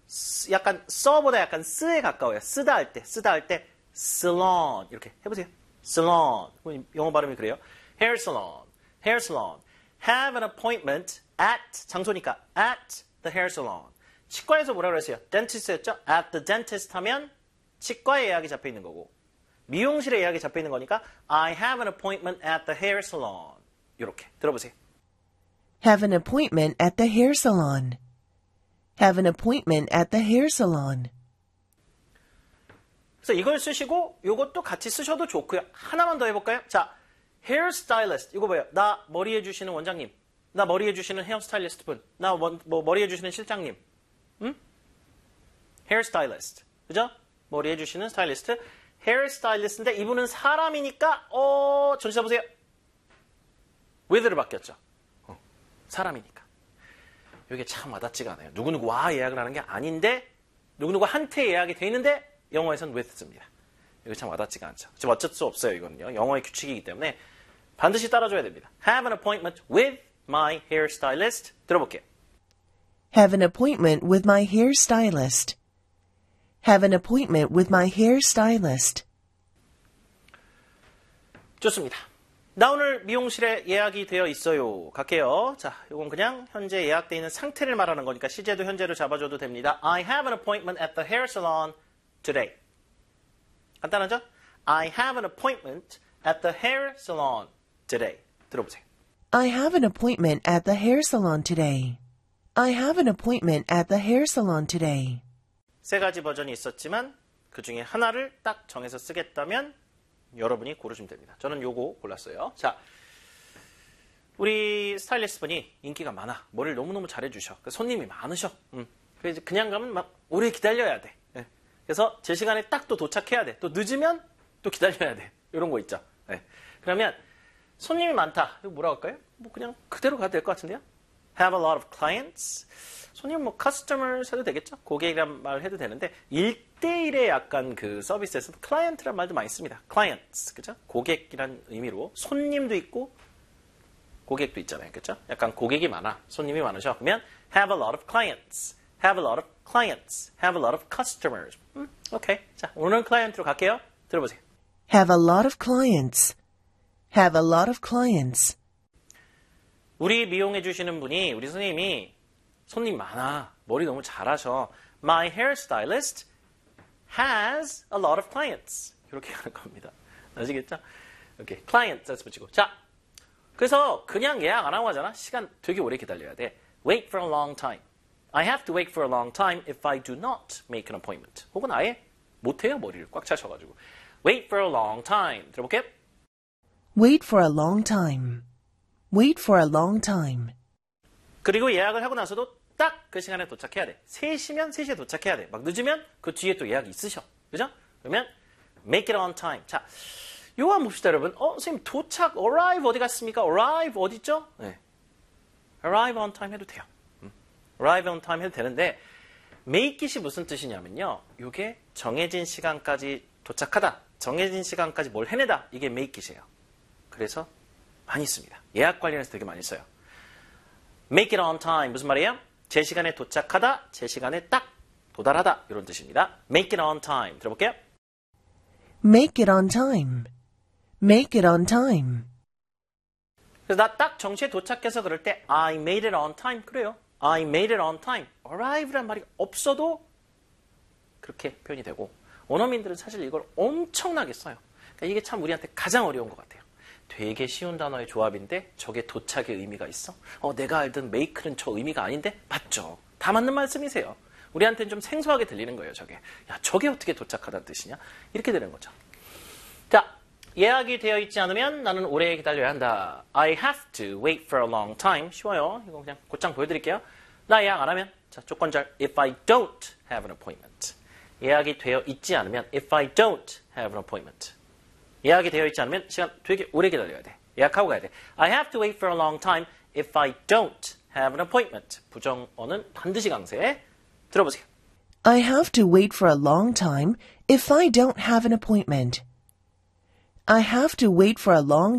약간 써보다 약간 쓰에 가까워요. 쓰다 할 때 salon 이렇게 해보세요. salon. 영어 발음이 그래요. hair salon, hair salon. have an appointment at 장소니까 at the hair salon. 치과에서 뭐라 그랬어요? dentist였죠? at the dentist 하면 치과에 예약이 잡혀 있는 거고 미용실에 예약이 잡혀 있는 거니까 I have an appointment at the hair salon. 이렇게 들어보세요. Have an appointment at the hair salon. Have an appointment at the hair salon. 그래서 이걸 쓰시고 이것도 같이 쓰셔도 좋고요. 하나만 더 해볼까요? 자, hair stylist. 이거 뭐예요? 나 머리 해주시는 원장님. 나 머리 해주시는 헤어 스타일리스트 분. 나 머리 해주시는 실장님. 응? hair stylist. 그죠? 머리 해주시는 스타일리스트. hair stylist인데 이분은 사람이니까 정신 잡으세요. with를 바뀌었죠. 사람이니까. 이게 참 와닿지가 않아요. 누구누구와 예약을 하는 게 아닌데 누구누구한테 예약이 돼 있는데 영어에서는 with 씁니다. 이거 참 와닿지가 않죠. 지금 어쩔 수 없어요. 이거는요. 영어의 규칙이기 때문에 반드시 따라줘야 됩니다. Have an appointment with my hairstylist. 들어볼게요. Have an appointment with my hairstylist. Have an appointment with my hairstylist. 좋습니다. 나 오늘 미용실에 예약이 되어 있어요. 갈게요. 자, 이건 그냥 현재 예약되어 있는 상태를 말하는 거니까 시제도 현재로 잡아줘도 됩니다. I have an appointment at the hair salon today. 간단하죠? I have an appointment at the hair salon today. 들어보세요. I have an appointment at the hair salon today. I have an appointment at the hair salon today. 세 가지 버전이 있었지만 그 중에 하나를 딱 정해서 쓰겠다면 여러분이 고르시면 됩니다. 저는 요거 골랐어요. 자, 우리 스타일리스트 분이 인기가 많아. 머리를 너무너무 잘해주셔. 손님이 많으셔. 그래서 그냥 가면 막 오래 기다려야 돼. 네. 그래서 제 시간에 딱 또 도착해야 돼. 또 늦으면 또 기다려야 돼. 이런 거 있죠. 네. 그러면 손님이 많다. 이거 뭐라고 할까요? 뭐 그냥 그대로 가도 될 것 같은데요? Have a lot of clients. 손님 뭐 customers 해도 되겠죠? 고객이란 말 해도 되는데 1대1의 약간 그 서비스에서 client란 말도 많이 씁니다. clients. 그죠? 고객이란 의미로 손님도 있고 고객도 있잖아요. 그죠? 약간 고객이 많아. 손님이 많으셔. 그러면 have a lot of clients. have a lot of clients. have a lot of customers. 오케이. 자, 오늘 클라이언트로 갈게요. 들어보세요. Have a lot of clients. Have a lot of clients. 우리 미용해 주시는 분이 우리 선생님이 손님 많아. 머리 너무 잘하셔. My hairstylist has a lot of clients. 이렇게 가는 겁니다. 아시겠죠? 이렇게 client 붙이고. 자, 그래서 그냥 예약 안 하고 하잖아. 시간 되게 오래 기다려야 돼. Wait for a long time. I have to wait for a long time if I do not make an appointment. 혹은 아예 못해요. 머리를 꽉 차셔가지고. Wait for a long time. 들어볼게요. Wait for a long time. Wait for a long time. 그리고 예약을 하고 나서도 딱 그 시간에 도착해야 돼. 3시면 3시에 도착해야 돼. 막 늦으면 그 뒤에 또 예약이 있으셔. 그죠? 그러면 make it on time. 자, 요거 한번 봅시다, 여러분. 선생님 도착, arrive 어디 갔습니까? arrive 어디 있죠? 네. arrive on time 해도 돼요. arrive on time 해도 되는데 make it이 무슨 뜻이냐면요. 요게 정해진 시간까지 도착하다. 정해진 시간까지 뭘 해내다. 이게 make it이에요. 그래서 많이 씁니다. 예약 관련해서 되게 많이 써요. make it on time 무슨 말이에요? 제 시간에 도착하다, 제 시간에 딱 도달하다 이런 뜻입니다. make it on time 들어볼게요. Make it on time. Make it on time. 그래서 나 딱 정시에 도착해서 그럴 때 I made it on time 그래요. I made it on time. arrive란 말이 없어도 그렇게 표현이 되고 원어민들은 사실 이걸 엄청나게 써요. 그러니까 이게 참 우리한테 가장 어려운 것 같아요. 되게 쉬운 단어의 조합인데 저게 도착의 의미가 있어? 내가 알던 make는 저 의미가 아닌데? 맞죠. 다 맞는 말씀이세요. 우리한테는 좀 생소하게 들리는 거예요. 저게. 야, 저게 어떻게 도착하다는 뜻이냐? 이렇게 되는 거죠. 자, 예약이 되어 있지 않으면 나는 오래 기다려야 한다. I have to wait for a long time. 쉬워요. 이거 그냥 곧장 보여드릴게요. 나 예약 안 하면 자, 조건절 if I don't have an appointment. 예약이 되어 있지 않으면 if I don't have an appointment. 예약이 되어 있지 않으면 시간 되게 오래 기다려야 돼. 예약하고 가야 돼. I have to wait for a long time if I don't have an appointment. 부정어는 반드시 강세. 들어보세요. I have to wait for a long time if I don't have an appointment. I have to wait for a long